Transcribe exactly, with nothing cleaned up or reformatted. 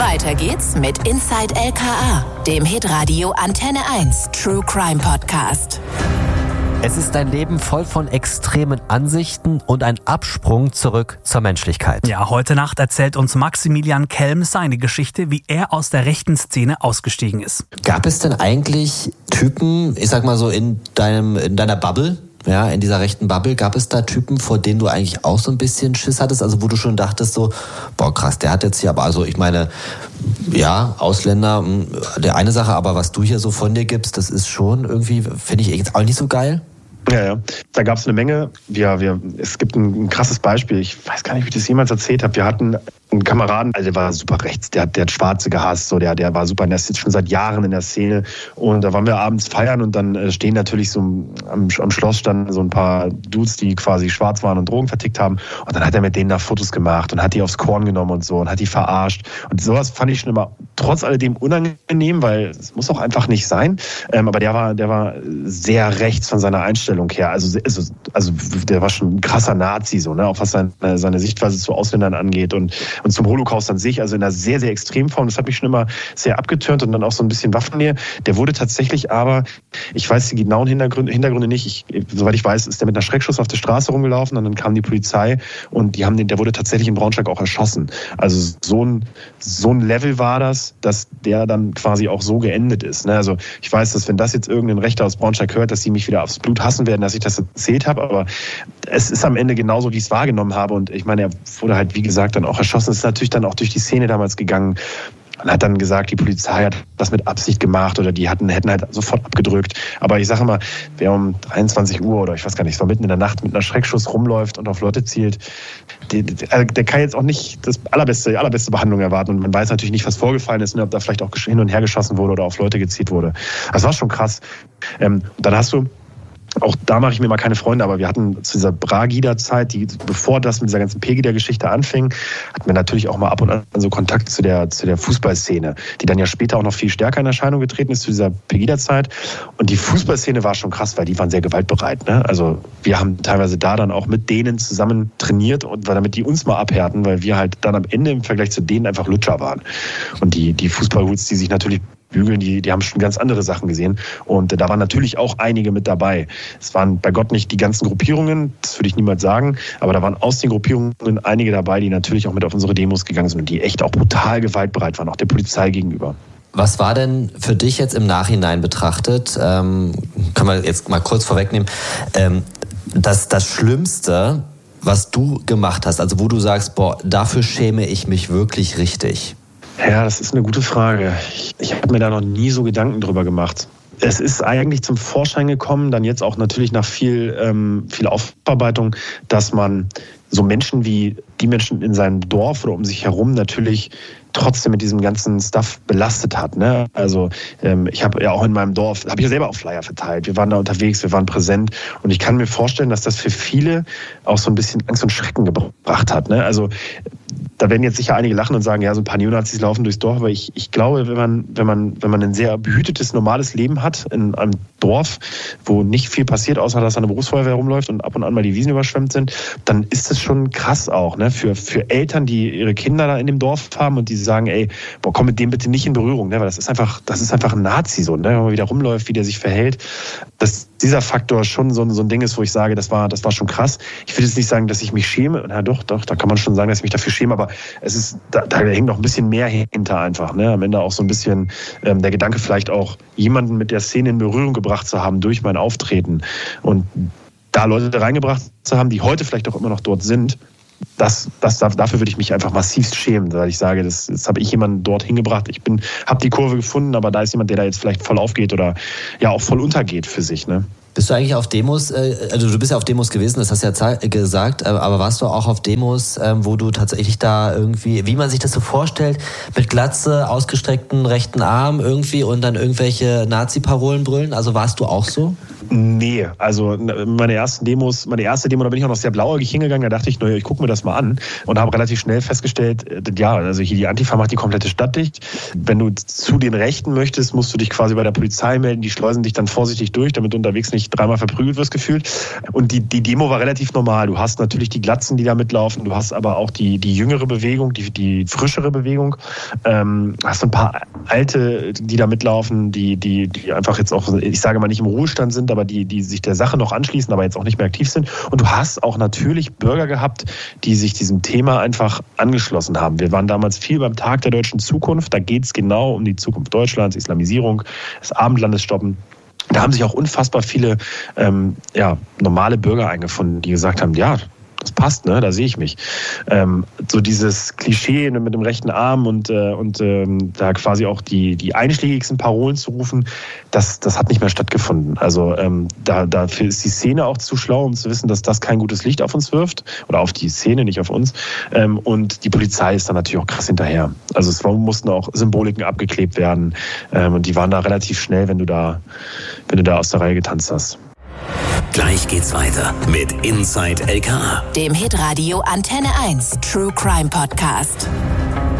Weiter geht's mit Inside L K A, dem Hitradio Antenne eins True Crime Podcast. Es ist ein Leben voll von extremen Ansichten und ein Absprung zurück zur Menschlichkeit. Ja, heute Nacht erzählt uns Maximilian Kelm seine Geschichte, wie er aus der rechten Szene ausgestiegen ist. Gab es denn eigentlich Typen, ich sag mal so in deinem, in deiner Bubble, ja, in dieser rechten Bubble, gab es da Typen, vor denen du eigentlich auch so ein bisschen Schiss hattest, also wo du schon dachtest so, boah krass, der hat jetzt hier, aber also ich meine, ja, Ausländer, der eine Sache, aber was du hier so von dir gibst, das ist schon irgendwie, finde ich jetzt auch nicht so geil. Ja, ja. Da gab es eine Menge. Wir, wir, es gibt ein, ein krasses Beispiel. Ich weiß gar nicht, wie ich das jemals erzählt habe. Wir hatten einen Kameraden, also der war super rechts. Der, der hat Schwarze gehasst. So, der, der war super. Der ist jetzt schon seit Jahren in der Szene. Und da waren wir abends feiern und dann stehen natürlich so am, am Schloss standen so ein paar Dudes, die quasi schwarz waren und Drogen vertickt haben. Und dann hat er mit denen da Fotos gemacht und hat die aufs Korn genommen und so und hat die verarscht. Und sowas fand ich schon immer trotz alledem unangenehm, weil es muss auch einfach nicht sein. Ähm, aber der war, der war sehr rechts von seiner Einstellung her. Also, also, also der war schon ein krasser Nazi, so, ne? Auch was seine, seine Sichtweise zu Ausländern angeht und, und zum Holocaust an sich, also in einer sehr, sehr extremen Form. Das hat mich schon immer sehr abgetürnt und dann auch so ein bisschen Waffennähe. Der wurde tatsächlich aber, ich weiß die genauen Hintergründe, Hintergründe nicht, ich, soweit ich weiß, ist der mit einer Schreckschuss auf der Straße rumgelaufen und dann kam die Polizei und die haben den, der wurde tatsächlich in Braunschweig auch erschossen. Also so ein, so ein Level war das, dass der dann quasi auch so geendet ist, ne? Also ich weiß, dass wenn das jetzt irgendein Rechter aus Braunschweig hört, dass sie mich wieder aufs Blut hassen werden, dass ich das erzählt habe, aber es ist am Ende genauso, wie ich es wahrgenommen habe und ich meine, er wurde halt, wie gesagt, dann auch erschossen. Es ist natürlich dann auch durch die Szene damals gegangen. Man hat dann gesagt, die Polizei hat das mit Absicht gemacht oder die hatten, hätten halt sofort abgedrückt. Aber ich sage mal, wer um dreiundzwanzig Uhr oder ich weiß gar nicht, es war mitten in der Nacht mit einer Schreckschuss rumläuft und auf Leute zielt, der, der kann jetzt auch nicht das allerbeste, allerbeste Behandlung erwarten. Und man weiß natürlich nicht, was vorgefallen ist und ob da vielleicht auch hin und her geschossen wurde oder auf Leute gezielt wurde. Das war schon krass. Ähm, dann hast du Auch da mache ich mir mal keine Freunde, aber wir hatten zu dieser Bragida-Zeit, die, bevor das mit dieser ganzen Pegida-Geschichte anfing, hatten wir natürlich auch mal ab und an so Kontakt zu der, zu der Fußballszene, die dann ja später auch noch viel stärker in Erscheinung getreten ist zu dieser Pegida-Zeit. Und die Fußballszene war schon krass, weil die waren sehr gewaltbereit, ne? Also wir haben teilweise da dann auch mit denen zusammen trainiert, und damit die uns mal abhärten, weil wir halt dann am Ende im Vergleich zu denen einfach Lutscher waren. Und die, die Fußballhoots, die sich natürlich bügeln, die, die haben schon ganz andere Sachen gesehen. Und da waren natürlich auch einige mit dabei. Es waren bei Gott nicht die ganzen Gruppierungen, das würde ich niemals sagen, aber da waren aus den Gruppierungen einige dabei, die natürlich auch mit auf unsere Demos gegangen sind und die echt auch brutal gewaltbereit waren, auch der Polizei gegenüber. Was war denn für dich jetzt im Nachhinein betrachtet, ähm, können wir jetzt mal kurz vorwegnehmen, ähm, das, das Schlimmste, was du gemacht hast, also wo du sagst, boah, dafür schäme ich mich wirklich richtig? Ja, das ist eine gute Frage. Ich, ich habe mir da noch nie so Gedanken drüber gemacht. Es ist eigentlich zum Vorschein gekommen, dann jetzt auch natürlich nach viel, ähm, viel Aufarbeitung, dass man so Menschen wie die Menschen in seinem Dorf oder um sich herum natürlich trotzdem mit diesem ganzen Stuff belastet hat, ne? Also ähm, ich habe ja auch in meinem Dorf, habe ich ja selber auch Flyer verteilt. Wir waren da unterwegs, wir waren präsent und ich kann mir vorstellen, dass das für viele auch so ein bisschen Angst und Schrecken gebracht hat, ne? Also da werden jetzt sicher einige lachen und sagen, ja, so ein paar Neonazis laufen durchs Dorf, aber ich, ich glaube, wenn man, wenn man, wenn man ein sehr behütetes, normales Leben hat in einem Dorf, wo nicht viel passiert, außer dass eine Berufsfeuerwehr rumläuft und ab und an mal die Wiesen überschwemmt sind, dann ist das schon krass auch, ne? Für, für Eltern, die ihre Kinder da in dem Dorf haben und die sagen, ey, boah, komm mit dem bitte nicht in Berührung, ne? Weil das ist einfach, das ist einfach ein Nazi, so, ne? Wenn man wieder rumläuft, wie der sich verhält, dass dieser Faktor schon so, so ein Ding ist, wo ich sage, das war, das war schon krass. Ich will jetzt nicht sagen, dass ich mich schäme, na doch, doch, da kann man schon sagen, dass ich mich dafür schäme, aber es ist, da, da hängt noch ein bisschen mehr hinter einfach, ne? Am Ende auch so ein bisschen ähm, der Gedanke, vielleicht auch jemanden mit der Szene in Berührung gebracht zu haben durch mein Auftreten und da Leute reingebracht zu haben, die heute vielleicht auch immer noch dort sind. Das, das, dafür würde ich mich einfach massivst schämen, weil ich sage, das, das habe ich jemanden dort hingebracht. Ich bin, habe die Kurve gefunden, aber da ist jemand, der da jetzt vielleicht voll aufgeht oder ja auch voll untergeht für sich, ne? Bist du eigentlich auf Demos, also du bist ja auf Demos gewesen, das hast du ja gesagt, aber warst du auch auf Demos, wo du tatsächlich da irgendwie, wie man sich das so vorstellt, mit Glatze, ausgestreckten rechten Arm irgendwie und dann irgendwelche Nazi-Parolen brüllen? Also warst du auch so? Nee, also meine ersten Demos, meine erste Demo, da bin ich auch noch sehr blauäugig hingegangen, da dachte ich, naja, ich gucke mir das mal an und habe relativ schnell festgestellt, ja, also hier die Antifa macht die komplette Stadt dicht. Wenn du zu den Rechten möchtest, musst du dich quasi bei der Polizei melden, die schleusen dich dann vorsichtig durch, damit du unterwegs nicht dreimal verprügelt wirst gefühlt. Und die, die Demo war relativ normal. Du hast natürlich die Glatzen, die da mitlaufen, du hast aber auch die, die jüngere Bewegung, die, die frischere Bewegung, ähm, hast ein paar alte, die da mitlaufen, die, die, die einfach jetzt auch, ich sage mal nicht im Ruhestand sind, aber die, die sich der Sache noch anschließen, aber jetzt auch nicht mehr aktiv sind. Und du hast auch natürlich Bürger gehabt, die sich diesem Thema einfach angeschlossen haben. Wir waren damals viel beim Tag der deutschen Zukunft. Da geht es genau um die Zukunft Deutschlands, Islamisierung, das Abendlandes stoppen. Da haben sich auch unfassbar viele ähm, ja, normale Bürger eingefunden, die gesagt haben, ja, das passt, ne? Da sehe ich mich. Ähm, so dieses Klischee mit dem rechten Arm und, äh, und ähm, da quasi auch die, die einschlägigsten Parolen zu rufen, das, das hat nicht mehr stattgefunden. Also ähm, da, dafür ist die Szene auch zu schlau, um zu wissen, dass das kein gutes Licht auf uns wirft oder auf die Szene, nicht auf uns. Ähm, und die Polizei ist dann natürlich auch krass hinterher. Also es mussten auch Symboliken abgeklebt werden ähm, und die waren da relativ schnell, wenn du da, wenn du da aus der Reihe getanzt hast. Gleich geht's weiter mit Inside L K A, dem Hitradio Antenne eins True Crime Podcast.